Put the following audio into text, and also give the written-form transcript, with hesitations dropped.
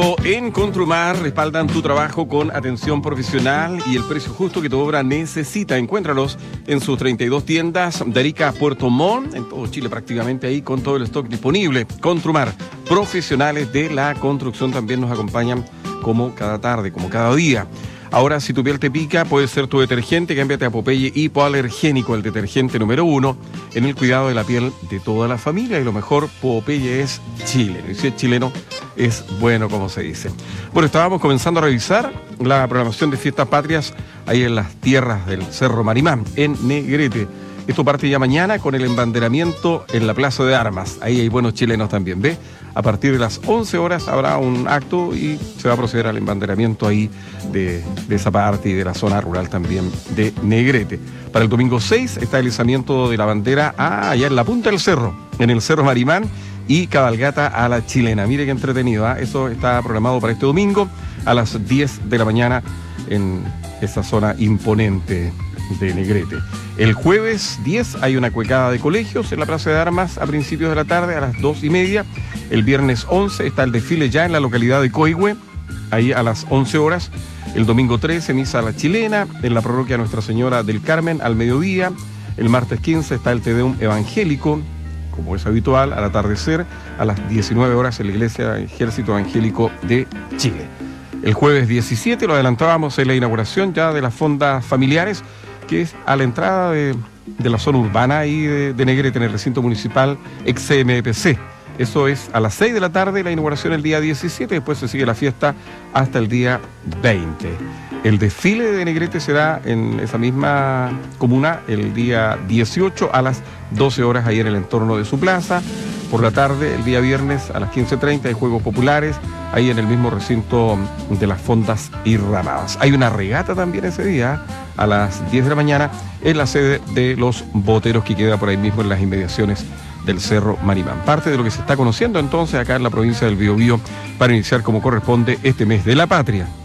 Solo en Contrumar respaldan tu trabajo con atención profesional y el precio justo que tu obra necesita. Encuéntralos en sus 32 tiendas de Arica a Puerto Montt, en todo Chile prácticamente ahí con todo el stock disponible. Contrumar, profesionales de la construcción también nos acompañan como cada tarde, como cada día. Ahora, si tu piel te pica, puede ser tu detergente. Cámbiate a Popeye Hipoalergénico, el detergente número 1 en el cuidado de la piel de toda la familia. Y lo mejor, Popeye es chileno. Y si es chileno, es bueno, como se dice. Bueno, estábamos comenzando a revisar la programación de Fiestas Patrias ahí en las tierras del Cerro Marimán, en Negrete. Esto parte ya mañana con el embanderamiento en la Plaza de Armas. Ahí hay buenos chilenos también, ¿ve? A partir de las 11 horas habrá un acto y se va a proceder al embanderamiento ahí de esa parte y de la zona rural también de Negrete. Para el domingo 6 está el izamiento de la bandera allá en la punta del cerro, en el Cerro Marimán, y cabalgata a la chilena. Mire qué entretenido, ¿eh? Eso está programado para este domingo a las 10 de la mañana en esa zona imponente de Negrete. El jueves 10 hay una cuecada de colegios en la Plaza de Armas a principios de la tarde a las 2:30. El viernes 11 está el desfile ya en la localidad de Coihue, ahí a las 11 horas. El domingo 13 misa a la chilena en la parroquia Nuestra Señora del Carmen al mediodía. El martes 15 está el Te Deum evangélico, como es habitual, al atardecer a las 19 horas en la Iglesia Ejército Evangélico de Chile. El jueves 17 lo adelantábamos en la inauguración ya de las fondas familiares, que es a la entrada de la zona urbana ahí de Negrete, en el recinto municipal ex-CMPC. Eso es a las 6 de la tarde, la inauguración el día 17, después se sigue la fiesta hasta el día 20. El desfile de Negrete será en esa misma comuna el día 18 a las 12 horas ahí en el entorno de su plaza. Por la tarde, el día viernes a las 15:30 hay juegos populares ahí en el mismo recinto de las fondas y ramadas. Hay una regata también ese día a las 10 de la mañana en la sede de los boteros que queda por ahí mismo en las inmediaciones del Cerro Marimán. Parte de lo que se está conociendo entonces acá en la provincia del Biobío para iniciar como corresponde este mes de la patria.